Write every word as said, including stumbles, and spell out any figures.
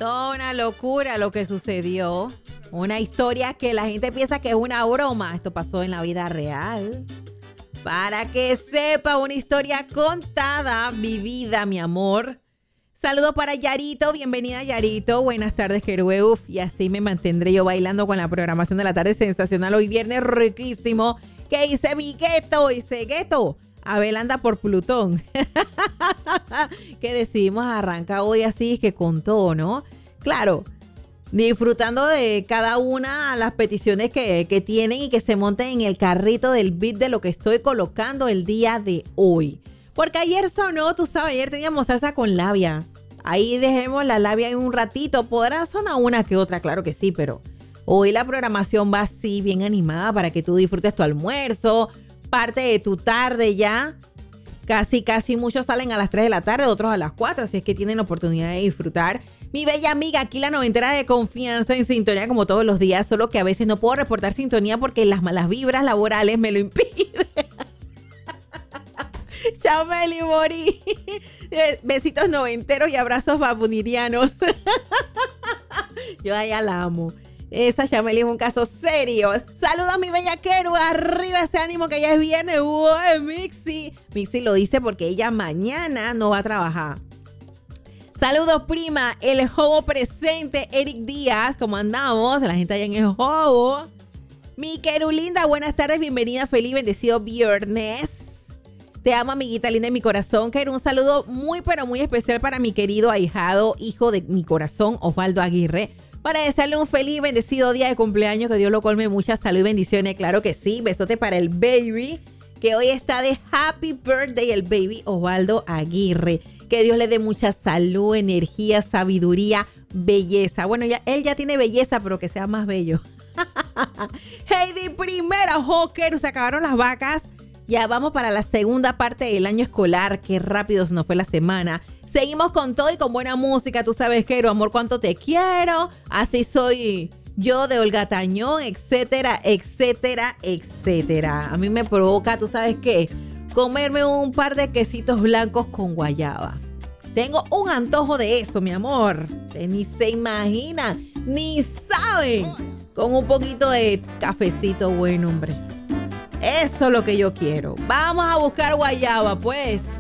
Toda una locura lo que sucedió. Una historia que la gente piensa que es una broma. Esto pasó en la vida real. Para que sepa, una historia contada, vivida, mi amor. Saludos para Yarito. Bienvenida, Yarito. Buenas tardes, Querue. Uf, y así me mantendré yo bailando con la programación de la tarde sensacional. Hoy viernes riquísimo. ¿Qué hice mi gueto? Hice gueto. Abel anda por Plutón. Que decidimos arrancar hoy así, que con todo, ¿no? Claro, disfrutando de cada una de las peticiones que, que tienen y que se monten en el carrito del beat de lo que estoy colocando el día de hoy. Porque ayer sonó, tú sabes, ayer teníamos salsa con labia. Ahí dejemos la labia en un ratito. Podrá sonar una que otra, claro que sí, pero hoy la programación va así, bien animada para que tú disfrutes tu almuerzo, parte de tu tarde ya. Casi, casi muchos salen a las tres de la tarde, otros a las cuatro, así es que tienen la oportunidad de disfrutar. Mi bella amiga, aquí la noventera de confianza en sintonía como todos los días, solo que a veces no puedo reportar sintonía porque las malas vibras laborales me lo impiden. Chameli Mori. Besitos noventeros y abrazos babunirianos. Yo a ella la amo. Esa Chameli es un caso serio. Saludos, mi bella Quero. Arriba ese ánimo que ya es viernes. Uy, Mixi. Mixi lo dice porque ella mañana no va a trabajar. Saludos, prima. El Jobo presente. Eric Díaz. ¿Cómo andamos? La gente allá en el Jobo. Mi Querulinda, buenas tardes. Bienvenida. Feliz, bendecido viernes. Te amo, amiguita linda de mi corazón. Quero un saludo muy, pero muy especial para mi querido ahijado, hijo de mi corazón, Osvaldo Aguirre. Para desearle un feliz, bendecido día de cumpleaños. Que Dios lo colme mucha salud y bendiciones. Claro que sí. Besote para el baby, que hoy está de happy birthday, el baby Osvaldo Aguirre. Que Dios le dé mucha salud, energía, sabiduría, belleza. Bueno, ya, él ya tiene belleza, pero que sea más bello. Heidi Primera, Joker, se acabaron las vacas. Ya vamos para la segunda parte del año escolar. Qué rápido se nos fue la semana. Seguimos con todo y con buena música. Tú sabes, Quero, amor, cuánto te quiero. Así soy yo de Olga Tañón, etcétera, etcétera, etcétera. A mí me provoca, ¿tú sabes qué? Comerme un par de quesitos blancos con guayaba. Tengo un antojo de eso, mi amor. Ustedes ni se imaginan, ni saben. Con un poquito de cafecito bueno, hombre. Eso es lo que yo quiero. Vamos a buscar guayaba, pues.